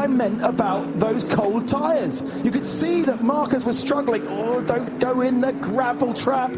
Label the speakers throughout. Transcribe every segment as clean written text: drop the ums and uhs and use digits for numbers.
Speaker 1: I meant about those cold tyres. You could see that Marcus was struggling. Oh, don't go in the gravel trap.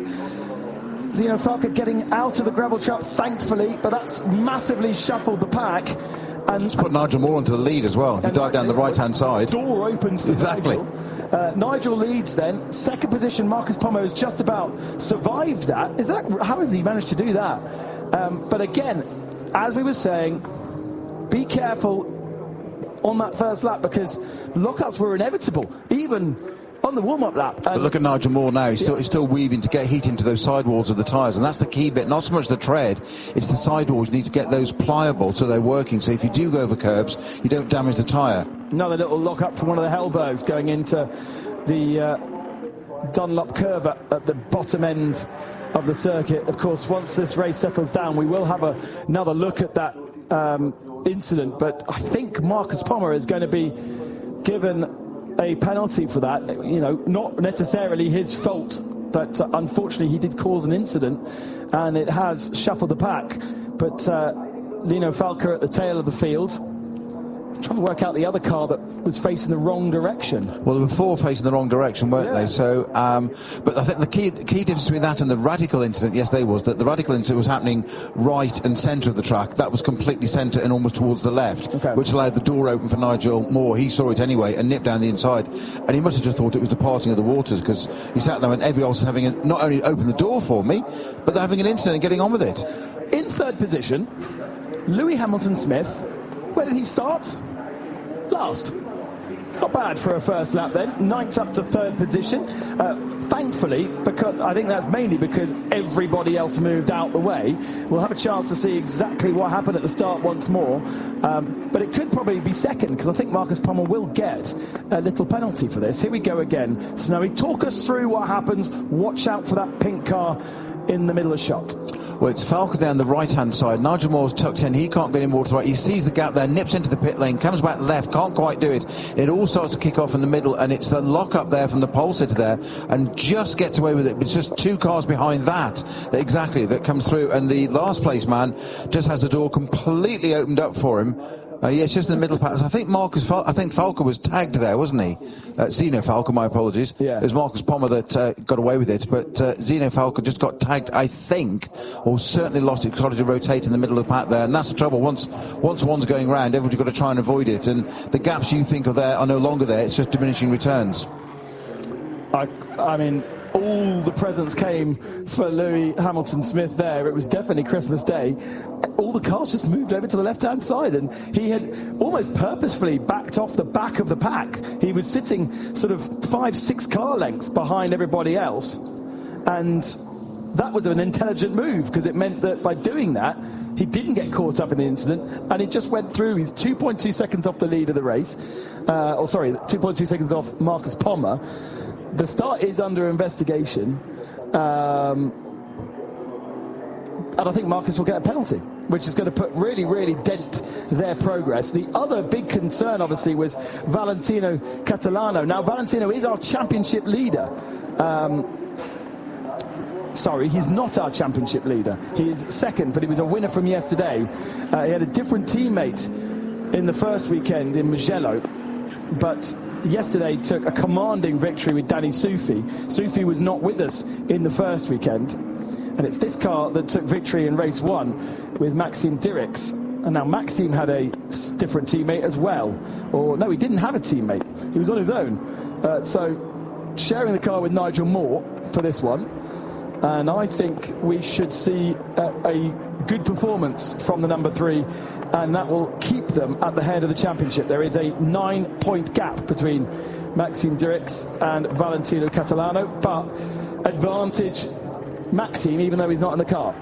Speaker 1: Zeno Falca getting out of the gravel trap, thankfully, but that's massively shuffled the pack. And
Speaker 2: it's put Nigel Moore into the lead as well. He dived down the right-hand side.
Speaker 1: Door open for Nigel. Nigel leads then. Second position, Marcus Pommer has just about survived that. How has he managed to do that? But again, as we were saying, be careful on that first lap because lockouts were inevitable, even on the warm-up lap.
Speaker 2: But look at Nigel Moore now. He's still weaving to get heat into those sidewalls of the tyres, and that's the key bit. Not so much the tread, it's the sidewalls. You need to get those pliable so they're working. So if you do go over curbs, you don't damage the tyre.
Speaker 1: Another little lock-up from one of the Hellbergs going into the Dunlop curve at the bottom end of the circuit. Of course, once this race settles down, we will have another look at that incident. But I think Marcus Pommer is going to be given a penalty for that. Not necessarily his fault, but unfortunately he did cause an incident and it has shuffled the pack. But Lino Falca at the tail of the field, trying to work out the other car that was facing the wrong direction.
Speaker 2: Well, there were four facing the wrong direction, weren't they? So, but I think the key difference between that and the Radical incident yesterday was that the Radical incident was happening right and centre of the track. That was completely centre and almost towards the left, which allowed the door open for Nigel Moore. He saw it anyway and nipped down the inside. And he must have just thought it was the parting of the waters because he sat there and everyone else was having not only opened the door for me, but they're having an incident and getting on with it.
Speaker 1: In third position, Lewis Hamilton Smith. Where did he start? Last. Not bad for a first lap then. Ninth up to third position. Thankfully, because I think that's mainly because everybody else moved out the way. We'll have a chance to see exactly what happened at the start once more. But it could probably be second because I think Marcus Pommer will get a little penalty for this. Here we go again. Snowy, talk us through what happens. Watch out for that pink car in the middle of the shot.
Speaker 2: Well, it's Falca down the right-hand side. Nigel Moore's tucked in. He can't get in more to the right. He sees the gap there, nips into the pit lane, comes back left, can't quite do it. It all starts to kick off in the middle, and it's the lock-up there from the pole sitter there, and just gets away with it. It's just two cars behind that comes through, and the last place man just has the door completely opened up for him. It's just in the middle pass. I think Falca was tagged there, wasn't he? Zeno Falca, my apologies.
Speaker 1: Yeah.
Speaker 2: It was Marcus Pommer that got away with it, but Zeno Falca just got tagged, I think, or certainly lost it, started to rotate in the middle of the pack there, and that's the trouble. Once one's going round, everybody's got to try and avoid it, and the gaps you think of there are no longer there. It's just diminishing returns.
Speaker 1: I mean, all the presents came for Lewis Hamilton Smith there. It was definitely Christmas Day. All the cars just moved over to the left-hand side, and he had almost purposefully backed off the back of the pack. He was sitting sort of 5-6 car lengths behind everybody else, and that was an intelligent move because it meant that by doing that, he didn't get caught up in the incident, and he just went through. He's 2.2 seconds off the lead of the race. 2.2 seconds off Marcus Pommer. The start is under investigation, and I think Marcus will get a penalty, which is going to really dent their progress. The other big concern, obviously, was Valentino Catalano. Now, Valentino is our championship leader. Sorry, he's not our championship leader. He is second, but he was a winner from yesterday. He had a different teammate in the first weekend in Mugello, but yesterday took a commanding victory with Danny Soufi. Soufi was not with us in the first weekend, and it's this car that took victory in race 1 with Maxime Dirix. And now Maxime had a different teammate as well. Or no, he didn't have a teammate. He was on his own. So sharing the car with Nigel Moore for this one. And I think we should see a good performance from the number 3, and that will keep them at the head of the championship. There is a 9-point gap between Maxime Dirix and Valentino Catalano, but advantage Maxime, even though he's not in the car.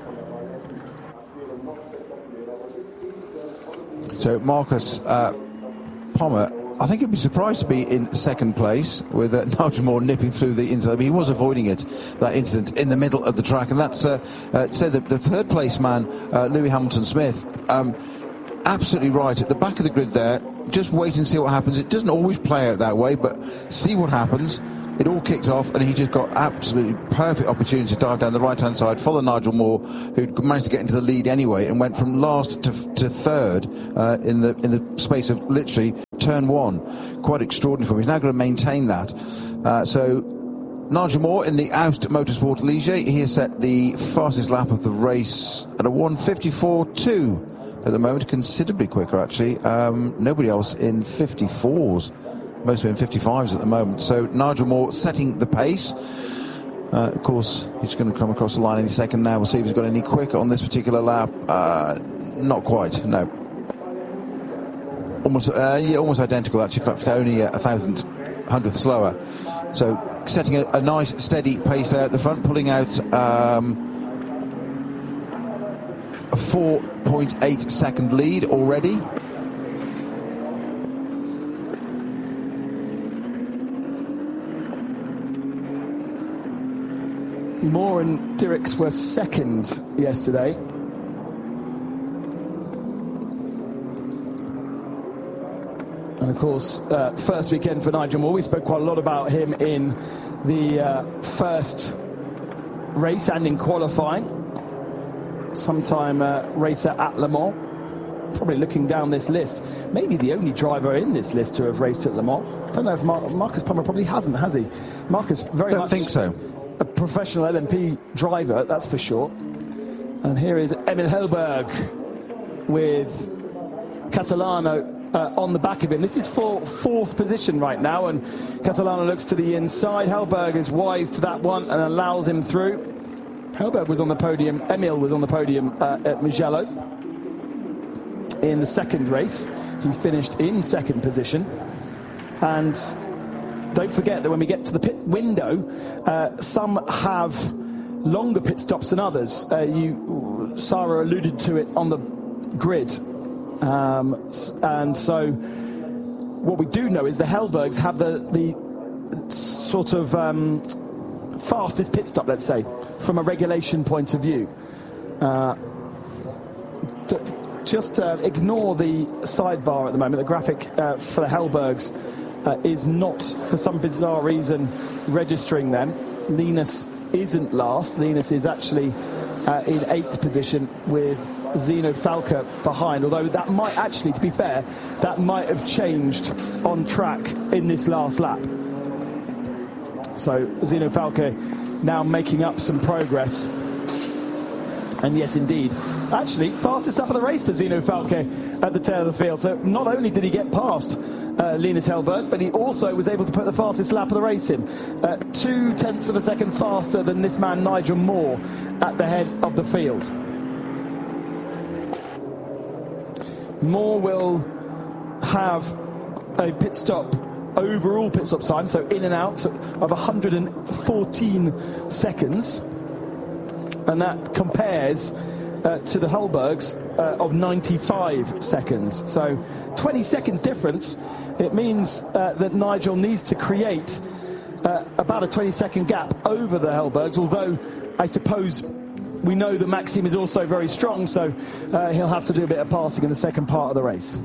Speaker 2: So Marcus Pommer, I think he'd be surprised to be in second place with Nigel Moore nipping through the inside. I mean, he was avoiding that incident in the middle of the track, and that's the third place man, Lewis Hamilton Smith, absolutely right at the back of the grid there. Just wait and see what happens. It doesn't always play out that way, but see what happens. it all kicked off, and he just got absolutely perfect opportunity to dive down the right-hand side, follow Nigel Moore, who'd managed to get into the lead anyway, and went from last to third in the space of literally turn one. Quite extraordinary for him. He's now going to maintain that. So Nigel Moore in the Aust Motorsport Ligier, he has set the fastest lap of the race at a 1:54.2 at the moment, considerably quicker actually. Nobody else in 54s. Most of them in 55s at the moment. So Nigel Moore setting the pace. Of course, he's going to come across the line any second now. We'll see if he's got any quicker on this particular lap. Not quite, no. Almost identical actually, in fact, only a hundredth slower. So setting a nice steady pace there at the front, pulling out a 4.8 second lead already.
Speaker 1: Moore and Dirks were second yesterday. And of course, first weekend for Nigel Moore. We spoke quite a lot about him in the first race and in qualifying. Sometime racer at Le Mans. Probably looking down this list, maybe the only driver in this list to have raced at Le Mans. I don't know if Marcus Palmer probably hasn't, has he? Marcus very much.
Speaker 2: I don't think so.
Speaker 1: A professional LMP driver, that's for sure. And here is Emil Hellberg with Catalano on the back of him. This is for fourth position right now, and Catalano looks to the inside. Hellberg is wise to that one and allows him through. Hellberg was on the podium, Emil was on the podium at Mugello in the second race. He finished in second position. And don't forget that when we get to the pit window, some have longer pit stops than others. Sarah alluded to it on the grid. And so what we do know is the Hellbergs have the sort of fastest pit stop, let's say, from a regulation point of view. Just ignore the sidebar at the moment. The graphic for the Hellbergs is not, for some bizarre reason, registering them. Linus isn't last. Linus is actually in 8th position with Zeno Falca behind, although that might actually, to be fair, that might have changed on track in this last lap. So Zeno Falca now making up some progress. And yes, indeed, actually, fastest lap of the race for Zeno Falca at the tail of the field. So not only did he get past Linus Hellberg, but he also was able to put the fastest lap of the race in. 0.2 of a second faster than this man Nigel Moore at the head of the field. Moore will have a pit stop, overall pit stop time, so in and out, of 114 seconds. And that compares to the Hellbergs of 95 seconds. So 20 seconds difference. It means that Nigel needs to create about a 20-second gap over the Hellbergs, although I suppose we know that Maxime is also very strong, so he'll have to do a bit of passing in the second part of the race.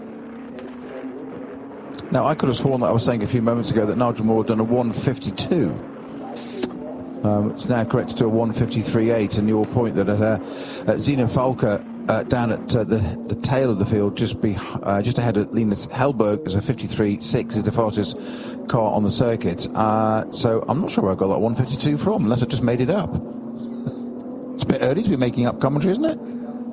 Speaker 2: Now, I could have sworn that I was saying a few moments ago that Nigel Moore had done a 1:52. It's now corrected to a 1:53.8, and your point that Zeno Falca down at the tail of the field, just ahead of Linus Hellberg, is a 53.6, is the fastest car on the circuit. So I'm not sure where I got that 1:52 from, unless I just made it up. It's a bit early to be making up commentary, isn't it?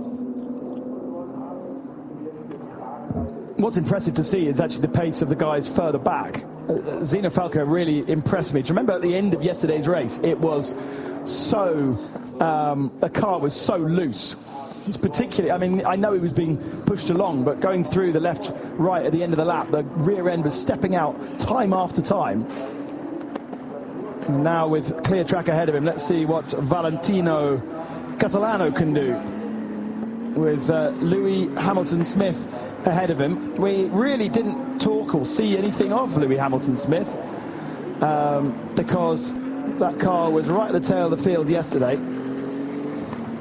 Speaker 1: What's impressive to see is actually the pace of the guys further back. Zeno Falca really impressed me. Do you remember at the end of yesterday's race, it was so, the car was so loose. It's particularly, I mean, I know it was being pushed along, but going through the left, right at the end of the lap, the rear end was stepping out time after time. And now with clear track ahead of him, let's see what Valentino Catalano can do with Louis Hamilton-Smith ahead of him. We really didn't talk or see anything of Louis Hamilton-Smith because that car was right at the tail of the field yesterday.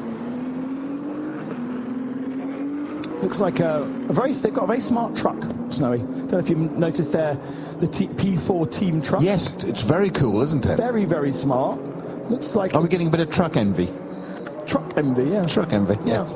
Speaker 1: Looks like they've got a very smart truck. truck, Snowy. Don't know if you noticed there, the P4 team truck.
Speaker 2: Yes, it's very cool, isn't it?
Speaker 1: Very, very smart. Looks like...
Speaker 2: Are we getting a bit of truck envy?
Speaker 1: Truck envy, yeah.
Speaker 2: Truck envy, yes.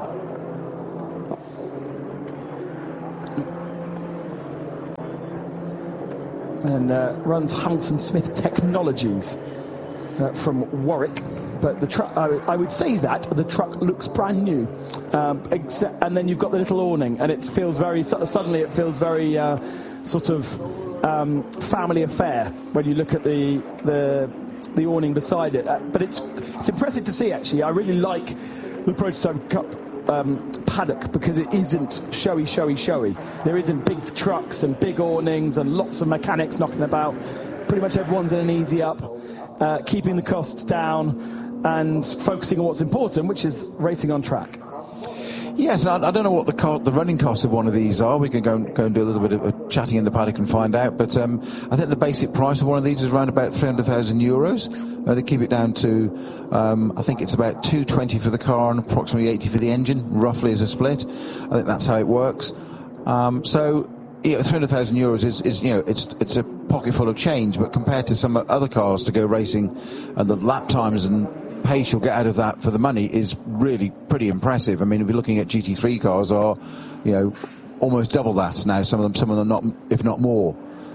Speaker 1: And runs Hamilton Smith Technologies from Warwick. But the truck, I would say that the truck looks brand new. And then you've got the little awning, and it feels very, suddenly it feels very sort of family affair when you look at the awning beside it. But it's impressive to see, actually. I really like the Prototype Cup paddock because it isn't showy. There isn't big trucks and big awnings and lots of mechanics knocking about. Pretty much everyone's in an easy up, keeping the costs down and focusing on what's important, which is racing on track.
Speaker 2: Yes, I don't know what the running costs of one of these are. We can go and do a little bit of chatting in the paddock and find out. But I think the basic price of one of these is around about €300,000. They keep it down to, I think it's about $220 for the car and approximately $80 for the engine, roughly as a split. I think that's how it works. So yeah, €300,000 is it's a pocket full of change. But compared to some other cars to go racing, and the lap times and pace you'll get out of that for the money is really pretty impressive. I mean, if you're looking at GT3 cars, are almost double that now. Some of them not, if not more.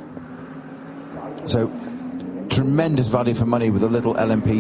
Speaker 2: So tremendous value for money with a little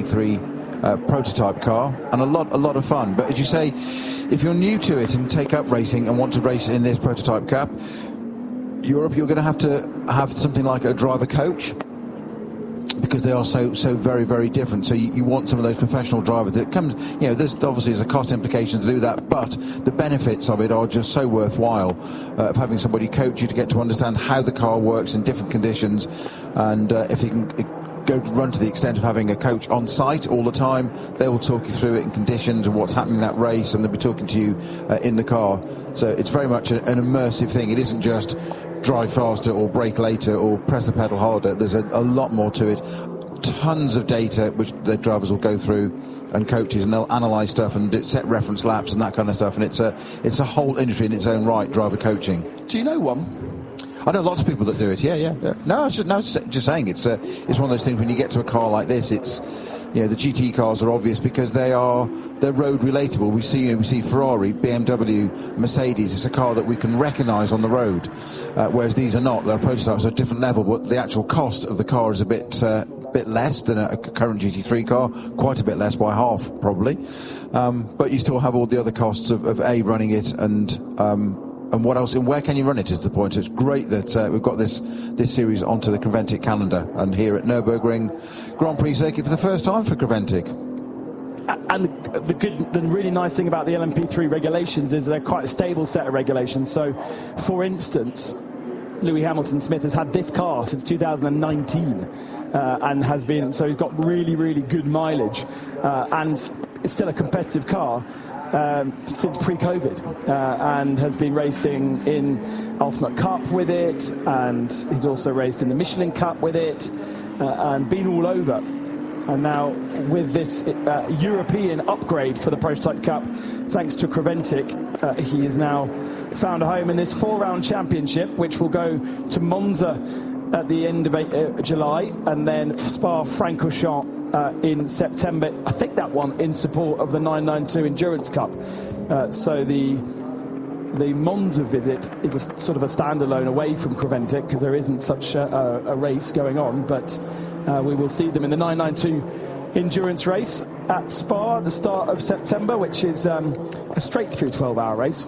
Speaker 2: LMP3 prototype car, and a lot of fun. But as you say, if you're new to it and take up racing and want to race in this Prototype Cup Europe, you're going to have something like a driver coach, because they are so very, very different. So you want some of those professional drivers that comes, there's obviously a cost implication to do that, but the benefits of it are just so worthwhile, of having somebody coach you to get to understand how the car works in different conditions. And if you can run to the extent of having a coach on site all the time, they will talk you through it in conditions and what's happening in that race, and they'll be talking to you in the car. So it's very much an immersive thing. It isn't just drive faster or brake later or press the pedal harder. There's a lot more to it. Tons of data which the drivers will go through, and coaches, and they'll analyse stuff and set reference laps and that kind of stuff. And it's a whole industry in its own right, driver coaching.
Speaker 1: Do you know one?
Speaker 2: I know lots of people that do it. Yeah. No, I was just saying it's one of those things when you get to a car like this. It's the GT cars are obvious because they're road relatable. We see Ferrari, BMW, Mercedes. It's a car that we can recognise on the road, whereas these are not. They're prototypes at a different level, but the actual cost of the car is a bit less than a current GT3 car, quite a bit less, by half probably. But you still have all the other costs of running it and what else, and where can you run it is the point. So it's great that we've got this series onto the Creventic calendar, and here at Nürburgring Grand Prix circuit for the first time for Creventic.
Speaker 1: And the really nice thing about the LMP3 regulations is they're quite a stable set of regulations. So, for instance, Lewis Hamilton Smith has had this car since 2019 and has been, so he's got really, really good mileage, and it's still a competitive car since pre-COVID, and has been racing in Ultimate Cup with it, and he's also raced in the Michelin Cup with it, and been all over. And now with this European upgrade for the Prototype Cup, thanks to Creventic, he has now found a home in this 4-round championship, which will go to Monza at the end of July, and then Spa-Francorchamps in September. I think that one in support of the 992 Endurance Cup. So the Monza visit is a sort of a standalone away from Creventic, because there isn't such a race going on, but we will see them in the 992 Endurance race at Spa at the start of September, which is a straight through 12-hour race.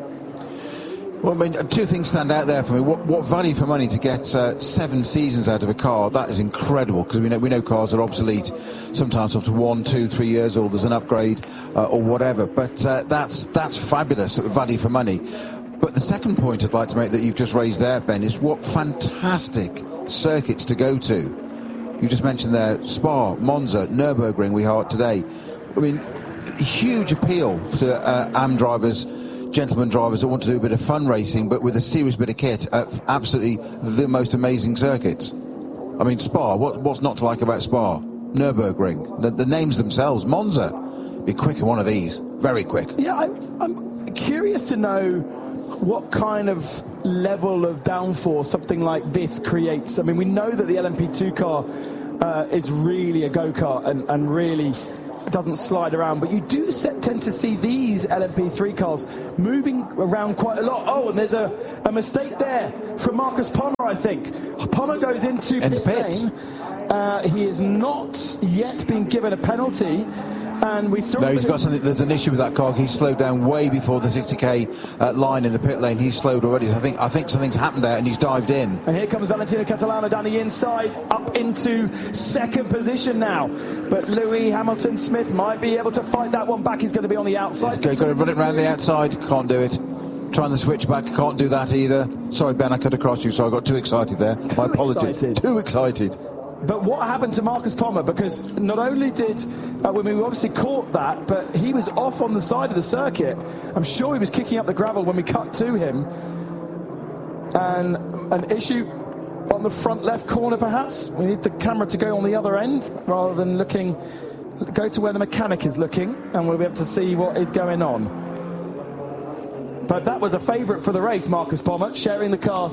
Speaker 2: Well, I mean, two things stand out there for me. What value for money to get 7 seasons out of a car? That is incredible, because we know cars are obsolete sometimes after 1, 2, 3 years, or there's an upgrade or whatever. But that's fabulous value for money. But the second point I'd like to make that you've just raised there, Ben, is what fantastic circuits to go to. You just mentioned there Spa, Monza, Nürburgring we are today. I mean, huge appeal to AM drivers, gentlemen drivers that want to do a bit of fun racing, but with a serious bit of kit at absolutely the most amazing circuits. I mean, Spa, what's not to like about Spa? Nürburgring, the names themselves. Monza, be quick in one of these, very quick.
Speaker 1: Yeah, I'm curious to know what kind of level of downforce something like this creates. I mean, we know that the LMP2 car is really a go-kart and really doesn't slide around, but you do tend to see these LMP3 cars moving around quite a lot. Oh, and there's a mistake there from Marcus Pommer, I think. Pommer goes into pit lane. He has not yet been given a penalty. And we saw
Speaker 2: he's got something. There's an issue with that car. He slowed down way before the 60k line in the pit lane. He's slowed already. I think something's happened there, and he's dived in.
Speaker 1: And here comes Valentino Catalano down the inside, up into second position now. But Lewis Hamilton Smith might be able to fight that one back. He's going to be on the outside.
Speaker 2: He's got to run it around the outside. Can't do it. Trying the switch back. Can't do that either. Sorry, Ben, I cut across you, so I got too excited there. My apologies. Too excited.
Speaker 1: But what happened to Marcus Pommer? Because not only did we obviously caught that, but he was off on the side of the circuit. I'm sure he was kicking up the gravel when we cut to him. And an issue on the front left corner, perhaps. We need the camera to go on the other end rather than go to where the mechanic is looking, and we'll be able to see what is going on. But that was a favourite for the race, Marcus Pommer, sharing the car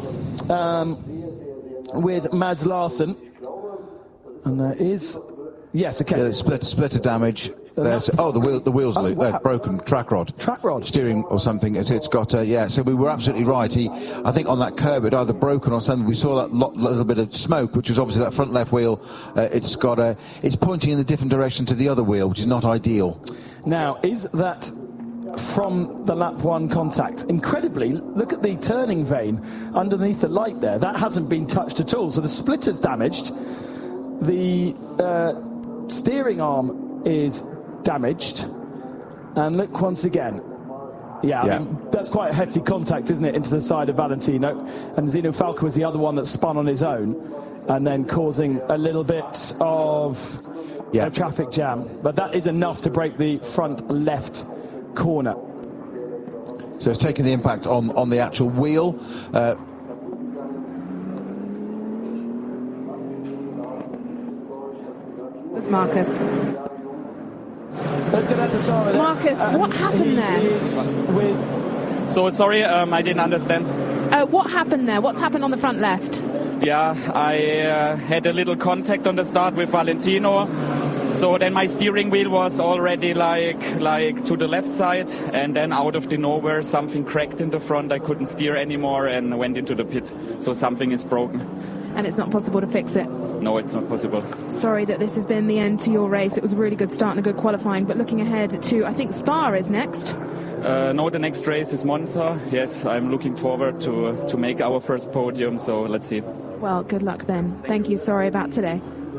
Speaker 1: with Mads Larsen. And there is, yes, okay.
Speaker 2: Yeah, split of damage. The wheels loose. Broken track rod, steering or something. It's got So we were absolutely right. I think on that curb it either broken or something. We saw that little bit of smoke, which was obviously that front left wheel. It's pointing in a different direction to the other wheel, which is not ideal.
Speaker 1: Now, is that from the lap one contact? Incredibly, look at the turning vane underneath the light there. That hasn't been touched at all. So the splitter's damaged. The steering arm is damaged, and look once again. I mean, that's quite a hefty contact, isn't it, into the side of Valentino, and Zeno Falco was the other one that spun on his own and then causing a little bit of a traffic jam, but that is enough to break the front left corner.
Speaker 2: So it's taken the impact on the actual wheel.
Speaker 3: Marcus.
Speaker 1: Let's get that to Sarah.
Speaker 3: Marcus, what happened there?
Speaker 4: So sorry, I didn't understand.
Speaker 3: What happened there? What's happened on the front left?
Speaker 4: Yeah, I had a little contact on the start with Valentino. So then my steering wheel was already like to the left side, and then out of the nowhere something cracked in the front. I couldn't steer anymore and went into the pit. So something is broken.
Speaker 3: And it's not possible to fix it?
Speaker 4: No, it's not possible.
Speaker 3: Sorry that this has been the end to your race. It was a really good start and a good qualifying, but looking ahead to, I think, Spa is next.
Speaker 4: No, the next race is Monza. Yes, I'm looking forward to make our first podium, so let's see.
Speaker 3: Well, good luck then. Thank you. Sorry about today.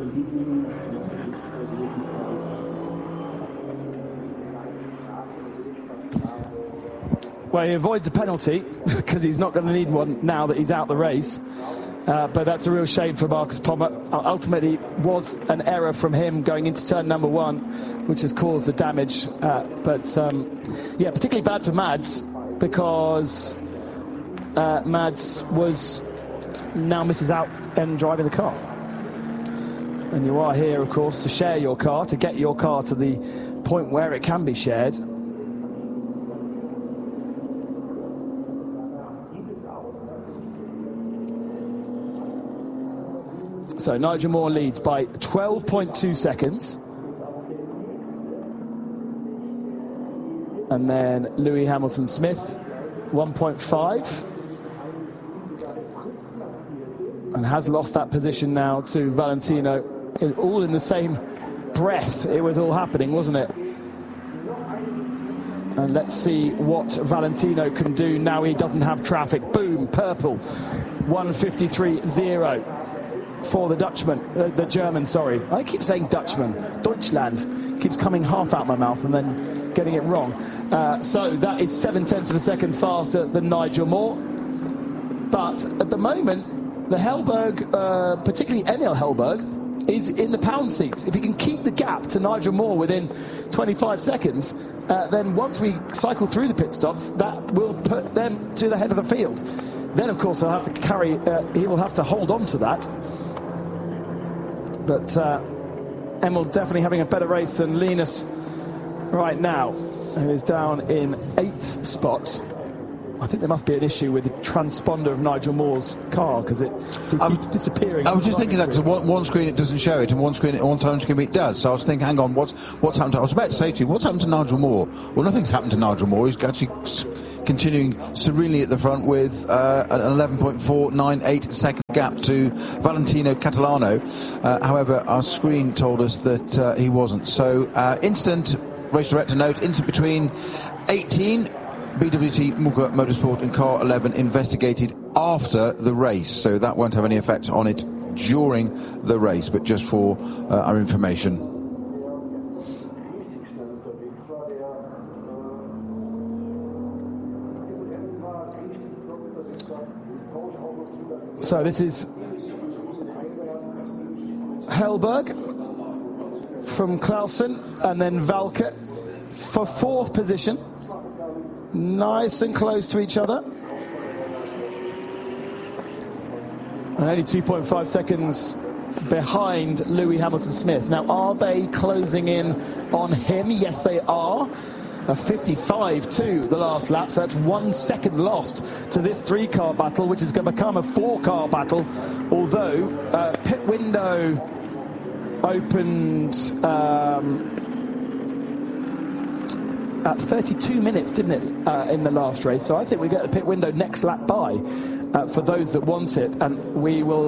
Speaker 1: Well, he avoids a penalty because he's not going to need one now that he's out the race. But that's a real shame for Marcus Pommer. Ultimately, was an error from him going into turn number one, which has caused the damage. Particularly bad for Mads, because Mads now misses out and driving the car. And you are here, of course, to share your car, to get your car to the point where it can be shared. So Nigel Moore leads by 12.2 seconds. And then Lewis Hamilton Smith, 1.5. And has lost that position now to Valentino. All in the same breath. It was all happening, wasn't it? And let's see what Valentino can do now he doesn't have traffic. Boom, purple. 1:53.0. For the Dutchman, the German, sorry. I keep saying Dutchman. Deutschland keeps coming half out my mouth and then getting it wrong. So that is 0.7 of a second faster than Nigel Moore. But at the moment, the Hellberg, particularly Enel Hellberg, is in the pound seats. If he can keep the gap to Nigel Moore within 25 seconds, then once we cycle through the pit stops, that will put them to the head of the field. Then, of course, he will have to hold on to that. But Emil definitely having a better race than Linus right now, who is down in 8th spot. I think there must be an issue with the transponder of Nigel Moore's car, because it keeps disappearing.
Speaker 2: I was just thinking that, because one screen it doesn't show it, and one time screen it does. So I was thinking, hang on, what's happened? I was about to say to you, what's happened to Nigel Moore? Well, nothing's happened to Nigel Moore. He's actually continuing serenely at the front with an 11.498 second gap to Valentino Catalano. However, our screen told us that he wasn't. So instant race director note, instant between 18 BWT Muka Motorsport and car 11 investigated after the race, so that won't have any effect on it during the race, but just for our information.
Speaker 1: So this is Hellberg from Clausen, and then Valke for fourth position. Nice and close to each other. And only 2.5 seconds behind Lewis Hamilton-Smith. Now, are they closing in on him? Yes, they are. A 55.2 the last lap, so that's 1 second lost to this 3-car battle, which is going to become a 4-car battle. Although pit window opened at 32 minutes, didn't it, in the last race? So I think we get the pit window next lap by for those that want it, and we will.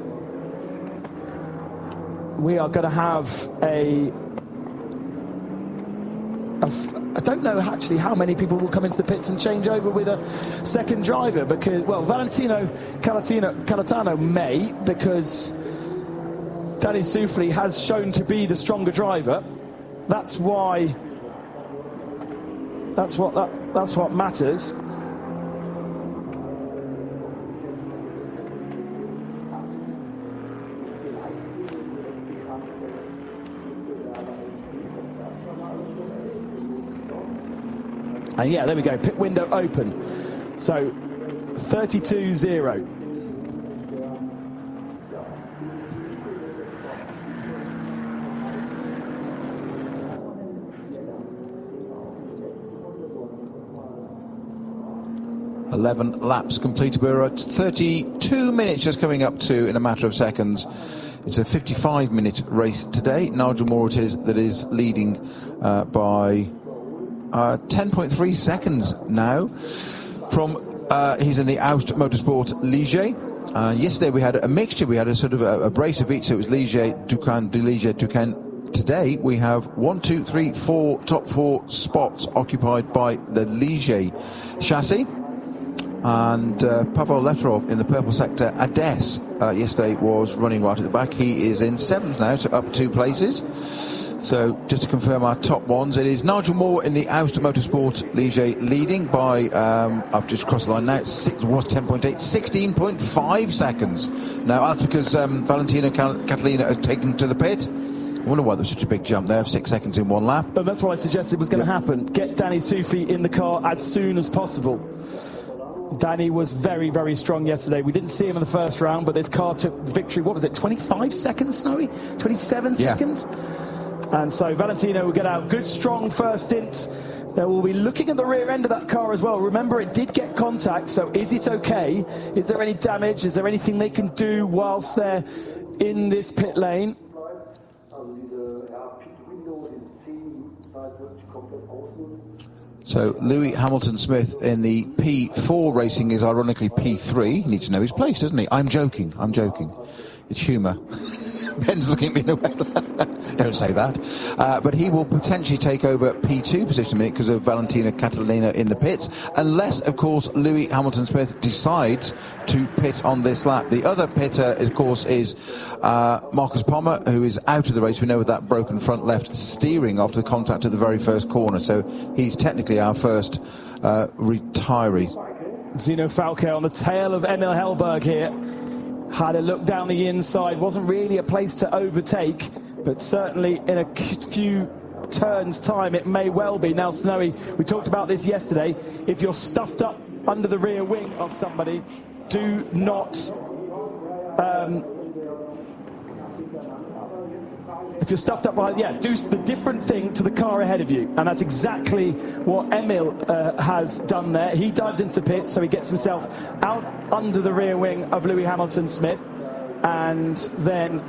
Speaker 1: We are going to have I don't know actually how many people will come into the pits and change over with a second driver, because, well, Valentino Calatano may, because Danny Soufli has shown to be the stronger driver. That's why. That's what matters. And yeah, there we go. Pit window open. So 32-0.
Speaker 2: $11 laps completed. We're at 32 minutes just coming up to in a matter of seconds. It's a 55-minute race today. Nigel Moore it is that is leading by 10.3 seconds now. He's in the Aust Motorsport Ligier. Yesterday we had a mixture. We had a sort of a brace of each. So it was Ligier, Ducan, Ligier, Ducan. Today we have 1, 2, 3, 4 top 4 spots occupied by the Ligier chassis. And Pavel Letarov in the purple sector, Ades, yesterday was running right at the back. He is in 7th now, so up 2 places. So just to confirm our top ones, it is Nigel Moore in the Aust Motorsport Ligier leading by, I've just crossed the line now, it was 10.8, 16.5 seconds. Now that's because Valentino Catalina has taken to the pit. I wonder why there's such a big jump there of 6 seconds in one lap.
Speaker 1: And that's what I suggested was going to happen. Get Danny Soufli in the car as soon as possible. Danny was very, very strong yesterday. We didn't see him in the first round, but this car took victory. What was it, 25 seconds, Snowy? 27 seconds? And so Valentino will get out. Good, strong first stint. They will be looking at the rear end of that car as well. Remember, it did get contact, so is it okay? Is there any damage? Is there anything they can do whilst they're in this pit lane?
Speaker 2: So Lewis Hamilton-Smith in the P4 Racing is ironically P3. He needs to know his place, doesn't he? I'm joking. It's humour. Ben's looking at me in a way. Don't say that. But he will potentially take over P2 position in a minute because of Valentino Catalina in the pits, unless, of course, Lewis Hamilton-Smith decides to pit on this lap. The other pitter, of course, is Marcus Palmer, who is out of the race. We know with that broken front left steering after the contact at the very first corner. So he's technically our first retiree.
Speaker 1: Zino Falke on the tail of Emil Hellberg here. Had a look down the inside. Wasn't really a place to overtake, but certainly in a few turns' time it may well be. Now, Snowy, we talked about this yesterday. If you're stuffed up under the rear wing of somebody, do not if you're stuffed up behind, do the different thing to the car ahead of you. And that's exactly what Emil has done there. He dives into the pit, so he gets himself out under the rear wing of Lewis Hamilton-Smith. And then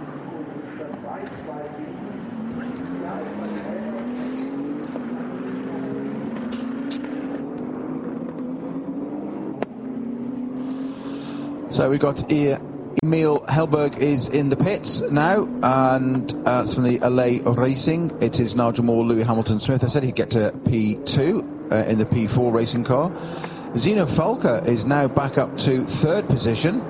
Speaker 2: so we've got Emil Hellberg is in the pits now, and it's from the LA Racing. It is Nigel Moore, Lewis Hamilton-Smith. I said he'd get to P2 in the P4 racing car. Zeno Falca is now back up to third position.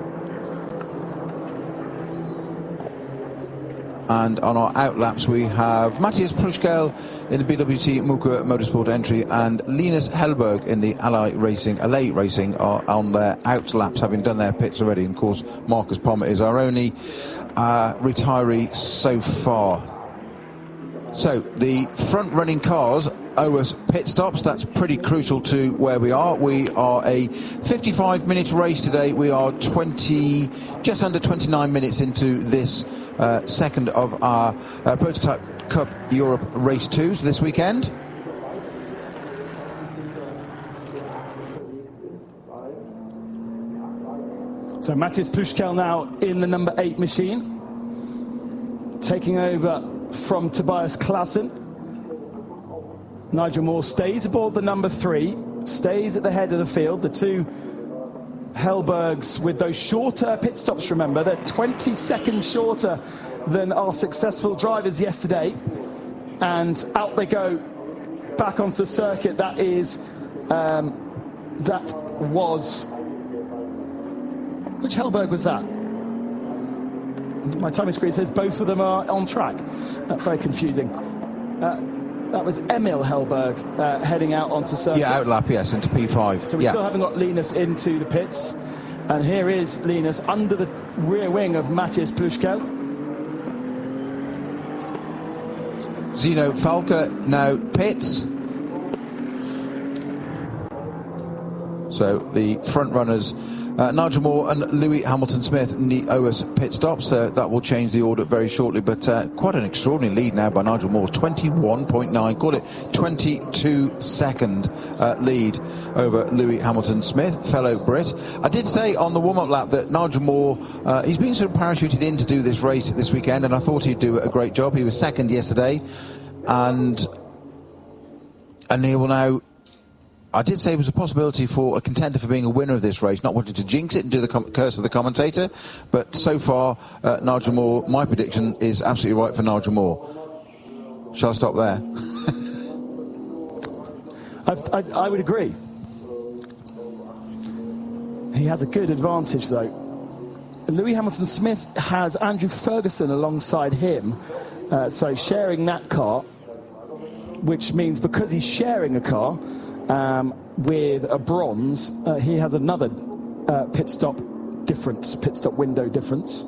Speaker 2: And on our outlaps we have Matthias Pruschkel in the BWT Muka Motorsport entry, and Linus Hellberg in the LA Racing are on their outlaps, having done their pits already. And of course, Marcus Palmer is our only retiree so far. So the front-running cars owe us pit stops. That's pretty crucial to where we are. We are a 55-minute race today. We are just under 29 minutes into this second of our Prototype Cup Europe Race 2 this weekend.
Speaker 1: So Matthias Pruschkel now in the number 8 machine, taking over from Tobias Klassen. Nigel Moore stays aboard the number 3, stays at the head of the field. The two Hellbergs with those shorter pit stops, remember, they're 20 seconds shorter than our successful drivers yesterday. And out they go back onto the circuit. That was... Which Hellberg was that? My timing screen says both of them are on track. That's very confusing. That was Emil Hellberg heading out onto circuit.
Speaker 2: Yeah, outlap, yes, into P5.
Speaker 1: So we still haven't got Linus into the pits. And here is Linus under the rear wing of Matthias Pruschkel.
Speaker 2: Zeno Falca now pits. So the front runners, Nigel Moore and Lewis Hamilton-Smith, owe us pit stops. That will change the order very shortly, but quite an extraordinary lead now by Nigel Moore, 21.9, call it 22-second lead over Lewis Hamilton-Smith, fellow Brit. I did say on the warm-up lap that Nigel Moore, he's been sort of parachuted in to do this race this weekend, and I thought he'd do a great job. He was second yesterday, and he will now... I did say it was a possibility for a contender for being a winner of this race, not wanting to jinx it and do the curse of the commentator, but so far, Nigel Moore, my prediction is absolutely right for Nigel Moore. Shall I stop there?
Speaker 1: I would agree. He has a good advantage, though. Lewis Hamilton-Smith has Andrew Ferguson alongside him, so sharing that car, which means because he's sharing a car, with a bronze, he has another pit stop window difference.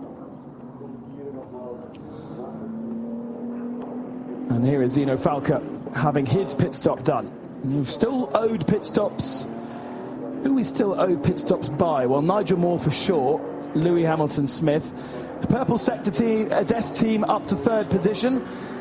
Speaker 1: And here is Zeno Falca having his pit stop done. We've still owed pit stops. Who we still owe pit stops by? Well, Nigel Moore for sure, Lewis Hamilton-Smith. The Purple Sector team, Ades team up to third position.